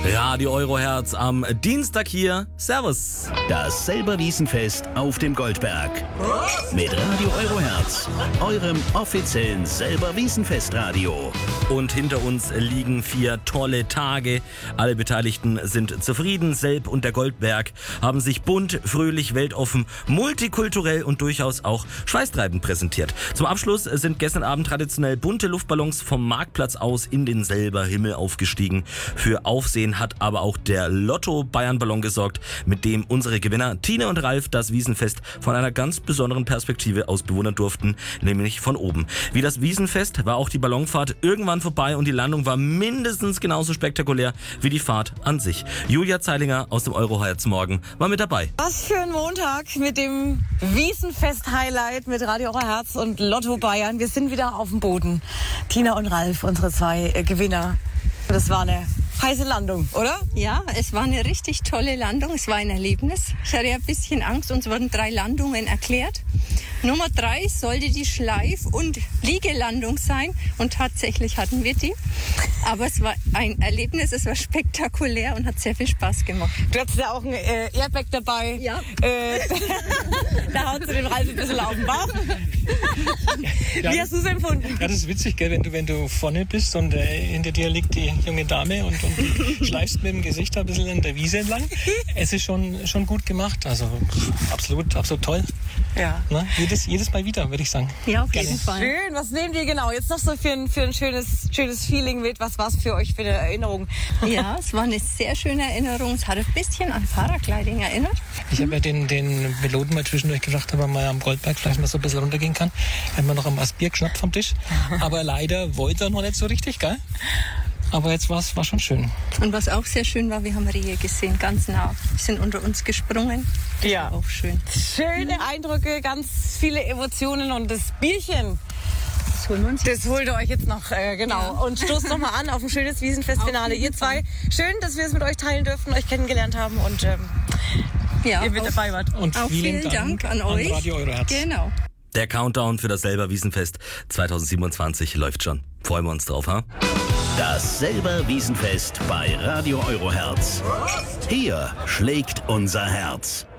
Radio Euroherz am Dienstag hier. Servus. Das Selber-Wiesenfest auf dem Goldberg. Mit Radio Euroherz, eurem offiziellen Selber-Wiesenfest-Radio. Und hinter uns liegen 4 tolle Tage. Alle Beteiligten sind zufrieden. Selb und der Goldberg haben sich bunt, fröhlich, weltoffen, multikulturell und durchaus auch schweißtreibend präsentiert. Zum Abschluss sind gestern Abend traditionell bunte Luftballons vom Marktplatz aus in den Selber Himmel aufgestiegen. Für Aufsehen hat aber auch der Lotto-Bayern-Ballon gesorgt, mit dem unsere Gewinner Tine und Ralf das Wiesenfest von einer ganz besonderen Perspektive aus bewundern durften, nämlich von oben. Wie das Wiesenfest war auch die Ballonfahrt irgendwann vorbei und die Landung war mindestens genauso spektakulär wie die Fahrt an sich. Julia Zeilinger aus dem Euroherz Morgen war mit dabei. Was für ein Montag mit dem Wiesenfest-Highlight mit Radio Euroherz und Lotto Bayern. Wir sind wieder auf dem Boden. Tina und Ralf, unsere 2 Gewinner. Das war eine heiße Landung, oder? Ja, es war eine richtig tolle Landung. Es war ein Erlebnis. Ich hatte ja ein bisschen Angst. Uns wurden 3 Landungen erklärt. Nummer 3 sollte die Schleif- und Liegelandung sein. Und tatsächlich hatten wir die. Aber es war ein Erlebnis. Es war spektakulär und hat sehr viel Spaß gemacht. Du hattest ja auch ein Airbag dabei. Ja. Da haut sie dem Ralf ein bisschen auf den Bauch. Wie hast du es empfunden? Ja, das ist witzig, gell? Wenn du vorne bist und hinter dir liegt die junge Dame und du schleifst mit dem Gesicht ein bisschen in der Wiese entlang. Es ist schon gut gemacht. Also absolut toll. Ja. Na, jedes Mal wieder, würde ich sagen. Ja, auf jeden Fall. Schön. Was nehmt ihr genau jetzt noch so für ein schönes Feeling mit? Was war es für euch für eine Erinnerung? Ja, es war eine sehr schöne Erinnerung. Es hat ein bisschen an Paragliding erinnert. Ich habe ja den Piloten mal zwischendurch gefragt, ob er mal am Goldberg vielleicht mal so ein bisschen runtergehen kann. Haben wir noch ein Bier geschnappt vom Tisch. Aber leider wollte er noch nicht so richtig, gell? Aber jetzt war schon schön. Und was auch sehr schön war, wir haben Rehe gesehen, ganz nah. Die sind unter uns gesprungen. Das Ja. war auch schön. Schöne Eindrücke, ganz viele Emotionen und das Bierchen. Das holen wir uns. Das holt ihr euch jetzt noch, genau. Ja. Und stoßt noch mal an auf ein schönes Wiesenfestfinale. Ihr 2. Schön, dass wir es mit euch teilen dürfen, euch kennengelernt haben und Ja, ihr mit dabei wart. Und auch vielen Dank an euch. Radio Euroherz. Genau. Der Countdown für das Selber Wiesenfest 2027 läuft schon. Freuen wir uns drauf, ha? Das Selber-Wiesenfest bei Radio Euroherz. Hier schlägt unser Herz.